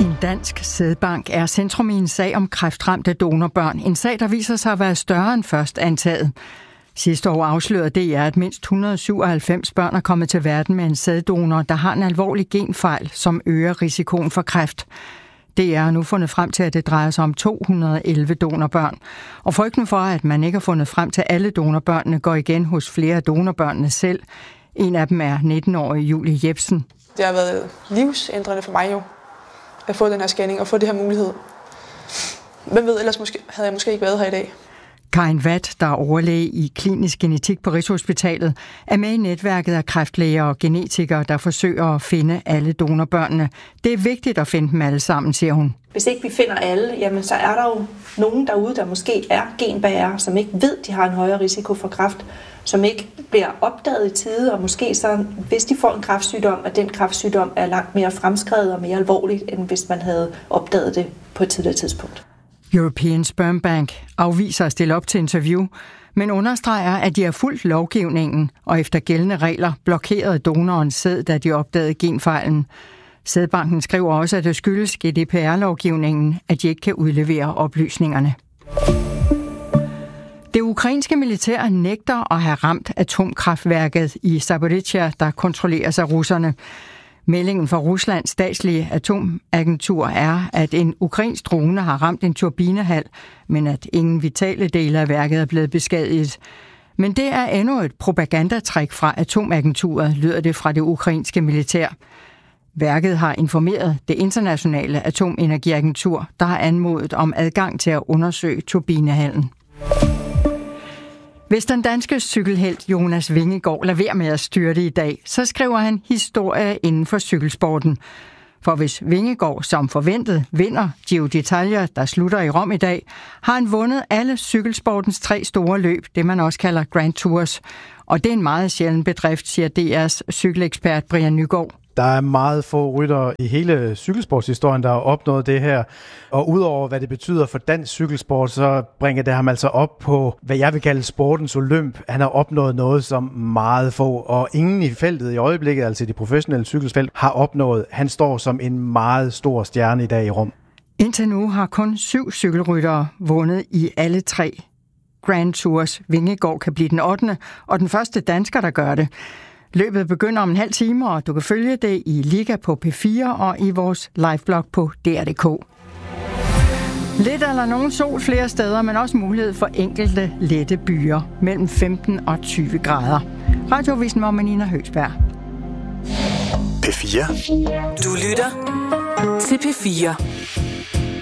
En dansk sædbank er centrum i en sag om kræftramte donorbørn. En sag, der viser sig at være større end først antaget. Sidste år afslørede DR, at mindst 197 børn er kommet til verden med en sæddonor, der har en alvorlig genfejl, som øger risikoen for kræft. DR har nu fundet frem til, at det drejer sig om 211 donorbørn. Og frygten for, at man ikke har fundet frem til alle donorbørnene, går igen hos flere af donorbørnene selv. En af dem er 19-årige Julie Jebsen. Det har været livsændrende for mig jo, at få den her scanning og få det her mulighed. Hvem ved, ellers havde jeg måske ikke været her i dag. Karin Watt, der er overlæge i klinisk genetik på Rigshospitalet, er med i netværket af kræftlæger og genetikere, der forsøger at finde alle donorbørnene. Det er vigtigt at finde dem alle sammen, siger hun. Hvis ikke vi finder alle, jamen så er der jo nogen derude, der måske er genbærere, som ikke ved, de har en højere risiko for kræft, som ikke bliver opdaget i tide, og måske så, hvis de får en kræftsygdom, at den kræftsygdom er langt mere fremskredet og mere alvorligt, end hvis man havde opdaget det på et tidligere tidspunkt. European Sperm Bank afviser at stille op til interview, men understreger, at de har fulgt lovgivningen og efter gældende regler blokerede donorens sæd, da de opdagede genfejlen. Sædbanken skriver også, at det skyldes GDPR-lovgivningen, at de ikke kan udlevere oplysningerne. Det ukrainske militær nægter at have ramt atomkraftværket i Zaporizhzhia, der kontrolleres af russerne. Meldingen fra Ruslands statslige atomagentur er, at en ukrainsk drone har ramt en turbinehal, men at ingen vitale dele af værket er blevet beskadiget. Men det er endnu et propagandatrik fra atomagenturet, lyder det fra det ukrainske militær. Værket har informeret det internationale atomenergiagentur, der har anmodet om adgang til at undersøge turbinehallen. Hvis den danske cykelhelt Jonas Vingegaard lader være med at styrte i dag, så skriver han historie inden for cykelsporten. For hvis Vingegaard som forventet vinder Giro d'Italia, der slutter i Rom i dag, har han vundet alle cykelsportens 3 store løb, det man også kalder Grand Tours. Og det er en meget sjælden bedrift, siger DR's cykelekspert Brian Nygaard. Der er meget få ryttere i hele cykelsportshistorien, der har opnået det her. Og udover hvad det betyder for dansk cykelsport, så bringer det ham altså op på, hvad jeg vil kalde sportens olymp. Han har opnået noget, som meget få, og ingen i feltet i øjeblikket, altså de professionelle cykelsfelt, har opnået. Han står som en meget stor stjerne i dag i Rom. Indtil nu har kun 7 cykelryttere vundet i alle 3 Grand Tours. Vingegaard kan blive den 8. og den første dansker, der gør det. Løbet begynder om en halv time, og du kan følge det i Liga på P4 og i vores liveblog på DR.dk. Lidt eller nogen sol flere steder, men også mulighed for enkelte lette byer mellem 15 og 20 grader. Radioavisen var med Nina Høgsberg. P4. Du lytter til P4.